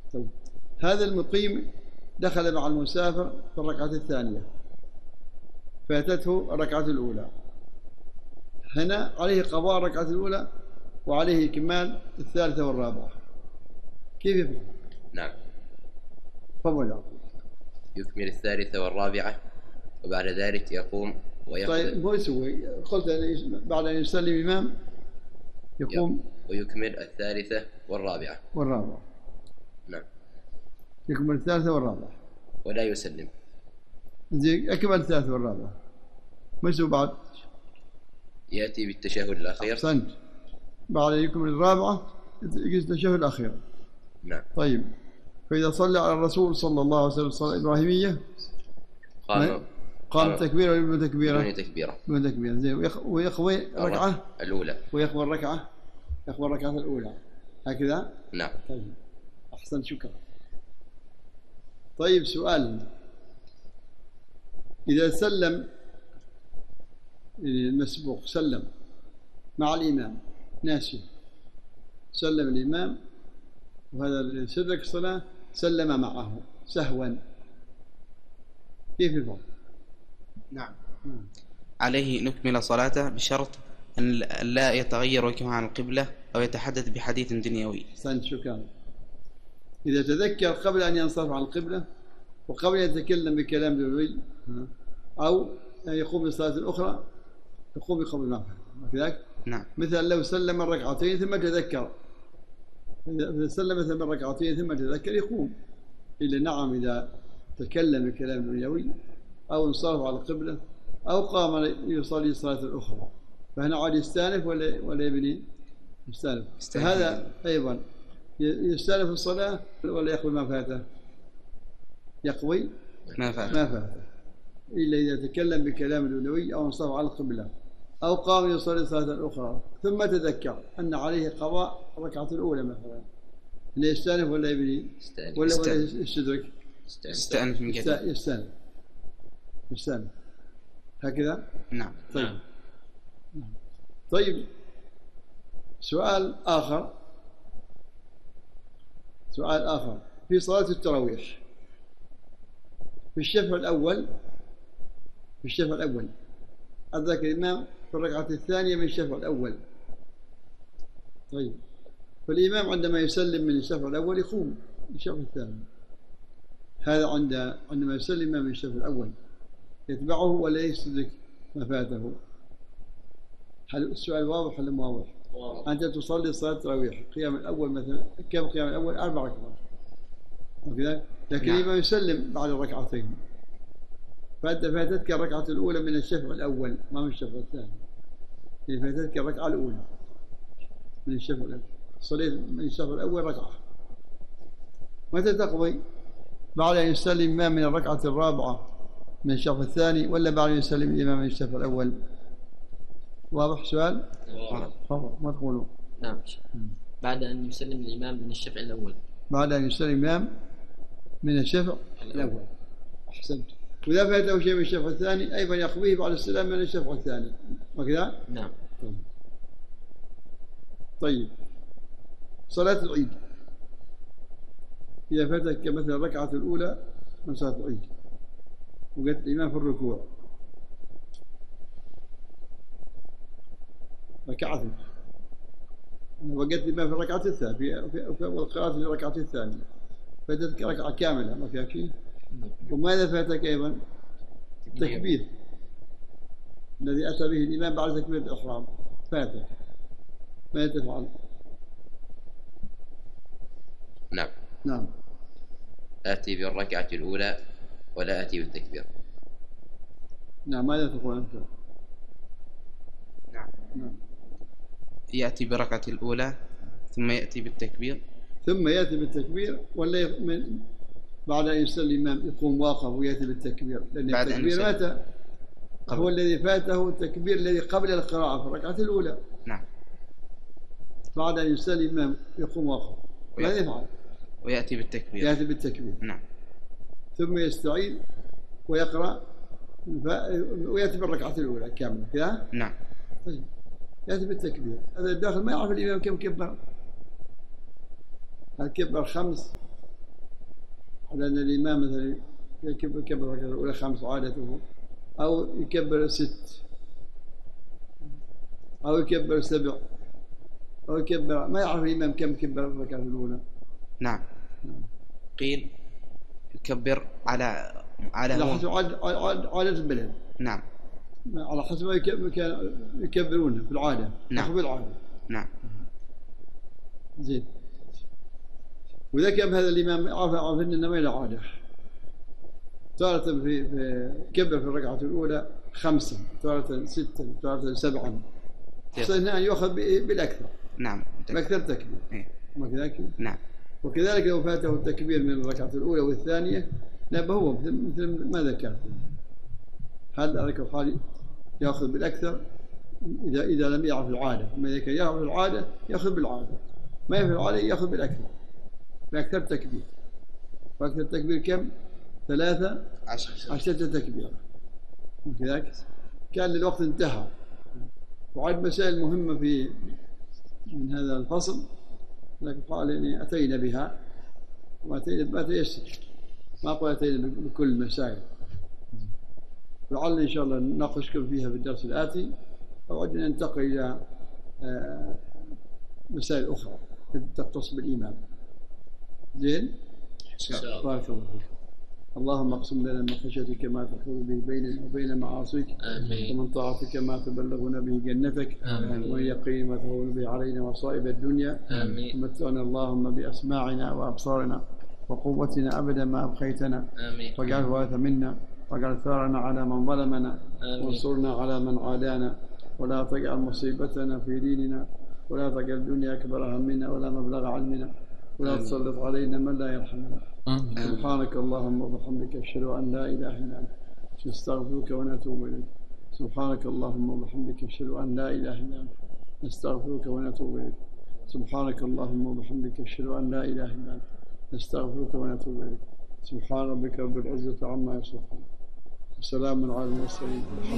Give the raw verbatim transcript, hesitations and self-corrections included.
طيب هذا المقيم دخل مع المسافر في الركعة الثانية فاتته الركعة الأولى، هنا عليه قضاء الركعة الأولى وعليه كمال الثالثة والرابعة، كيف يفعل؟ نعم. تفضل. يكمل الثالثة والرابعة وبعد ذلك يقوم ويقضي. طيب هو يسوي؟ قلت بعد أن يسلم الإمام يقوم ويكمل الثالثة والرابعة والرابعة. نعم. يكمل الثالثة والرابعة ولا يسلم. زين، أكمل الثالثة والرابعة، ما يسوي بعد؟ يأتي بالتشهد الأخير. أحسنت. بعد يكمل الرابعة يجلس التشهد الأخير. نعم. طيب فإذا صلى على الرسول صلى الله عليه وسلم الصلاة الإبراهيمية قام قام تكبيرة ولا بدون تكبيرة؟ بدون تكبيرة. بدون تكبيرة. زين، ويقضي الركعة الأولى. ويقضي الركعة يقضي الركعة الأولى هكذا؟ نعم. طيب أحسن، شكرا. طيب سؤال، إذا سلم المسبوق سلم مع الإمام ناسي، سلم الإمام وهذا سدرك الصلاة سلم معه سهوا، كيف يفعل؟ نعم. عليه نكمل صلاته بشرط أن لا يتغير وجهه عن القبلة أو يتحدث بحديث دنيوي. أحسنت، شكرا. إذا تذكر قبل أن ينصرف عن القبلة وقبل أن يتكلم بكلام دنيوي أو يقوم بالصلاة الأخرى يقوم بقبل المغفرة كذلك؟ نعم. مثل لو سلم الركعتين ثم تذكر، إذا سلم ثم الركعتين ثم تذكر يقوم. إلا نعم إذا تكلم بكلام دنيوي أو انصرف على القبلة أو قام يصلي الصلاة الأخرى فهنا عاد يستانف ولا ولا يبني؟ يستانف. هذا أيضا يستانف الصلاة ولا يقضي ما فاته؟ يقضي ما فاته ما فاته إلا إذا تكلم بكلام دنيوي أو انصرف على القبلة أو قام يصلي الصلاة الأخرى ثم تذكر أن عليه قضاء الركعة الأولى مثلا، لا يستانف ولا يبني؟ ولا ولا يستدرك؟ يستأنف من جديد. يستأنف يستأنف هكذا؟ نعم. طيب. طيب سؤال آخر، سؤال آخر في صلاة التراويح في الشفع الأول في الشفع الأول أدرك الإمام في الركعة الثانية من الشفع الأول. طيب فالإمام عندما يسلم من الشفع الأول يقوم الشفع الثاني، هذا عند عندما يسلم من الشفع الأول يتبعه ولا يستدرك ما فاته؟ هل السؤال واضح ولا مو واضح؟ واضح. أنت تصلي صلاة التراويح قيام الأول مثلا، كم قيام الأول؟ أربع ركعات وكذا، لكن الإمام نعم. يسلم بعد الركعتين فأنت فاتتك الركعة الأولى من الشفع الأول ما من الشفع الثاني، يعني فاتتك الركعة الأولى من الشفع الأول، صليت من الشفع الأول ركعة، متى تقضي؟ بعد أن يسلم الإمام من الركعة الرابعة من الشفع الثاني ولا بعد أن يسلم الإمام من الشفع الأول؟ واضح سؤال؟ واضح. ما تقولوا؟ نعم. بعد أن يسلم الإمام من الشفع الأول. بعد أن يسلم الإمام من الشفع الأول. أحسنت. وإذا فاته شيء من الشفع الثاني أيضا يقضيه بعد السلام من الشفع الثاني وكذا؟ نعم. طيب. طيب صلاة العيد إذا فاتك مثلا الركعة الأولى من صلاة العيد وقلت الإمام في الركوع ركعتين وقلت الإمام في الركعة الثانية في والقراءة في الركعة الثانية فاتتك ركعة كاملة ما فيها شيء. وماذا فاتك أيضا؟ التكبير الذي أتى به الإمام بعد تكبير الإحرام فاتك، ماذا تفعل؟ نعم. نعم. آتي بالركعة الأولى ولا آتي بالتكبير. نعم. ماذا تقول أنت؟ نعم. نعم. يأتي بالركعة الأولى ثم يأتي بالتكبير ثم يأتي بالتكبير ولا من بعد أن يصلي الإمام يقوم واقف ويأتي بالتكبير، لأن التكبير مات هو الذي فاته التكبير الذي قبل القراءة في الركعة الأولى. نعم. بعد أن يصلي الإمام يقوم واقف ماذا يفعل؟ ويأتي بالتكبير. يأتي بالتكبير. نعم. ثم يستعيد ويقرأ ويأتي بالركعة الأولى كاملة كذا؟ نعم. طيب يأتي بالتكبير، هذا الداخل ما يعرف الإمام كم كبر، هل كبر خمس على أن الإمام مثلا يكبر يكبر الركعة الأولى خمس عادته، أو يكبر ست، أو يكبر سبع، أو يكبر، ما يعرف الإمام كم كبر الركعة الأولى. نعم. قيل يكبر على على على هو. حسب عادة البلد. نعم. على حسب ما كانوا يكبرونه في العادة. نعم. في العادة. نعم. زين. وإذا كان هذا الإمام عرف عرف إنه ما له عادة، تارة في في كبر في الركعة الأولى خمسة، تارة ستة، تارة سبعا، هنا يأخذ بالأكثر. نعم. بأكثر تكبير. إيه. ما كذلك؟ نعم. وكذلك لو فاته التكبير من الركعة الأولى والثانية نبه هو مثل ما ذكرت، هذا ذلك الحال يأخذ بالأكثر إذا إذا لم يعرف العادة. أما إذا كان يعرف العادة يأخذ بالعادة، ما يعرف العادة يأخذ بالأكثر، بأكثر تكبير. وأكثر تكبير كم؟ ثلاثة عشرة تكبير. وكذلك كان للوقت انتهى. وعد مسائل مهمة في من هذا الفصل، لكن قال إني أتينا بها وأتينا ما تيسر، ما أقول أتينا بكل المسائل. لعل إن شاء الله نناقشكم فيها في الدرس الآتي، وعدنا ننتقل إلى مسائل أخرى تختص بالإمام. زين؟ بارك الله فيك. اللهم اقسم لنا من خشيتك ما تحول به بيننا وبين معاصيك، ومن طاعتك ما تبلغنا به جنتك، ومن يقين ما تهون به علينا مصائب الدنيا، ومتعنا اللهم بأسماعنا وأبصارنا وقوتنا أبدا ما أبقيتنا، واجعل الوارث منا، واجعل ثارنا على من ظلمنا، وانصرنا على من عادانا، ولا تجعل مصيبتنا في ديننا، ولا تجعل الدنيا أكبر همنا ولا مبلغ علمنا، ولا تسلط علينا من لا يرحمنا. سبحانك اللهم وبحمدك أشهد أن لا إله إلا أنت نستغفرك ونتوب إليك. سبحانك اللهم وبحمدك أشهد أن لا إله إلا أنت نستغفرك ونتوب إليك. سبحانك اللهم وبحمدك أشهد أن لا إله إلا أنت نستغفرك ونتوب إليك. سبحان ربك رب العزة عما يصفون، وسلام على المرسلين.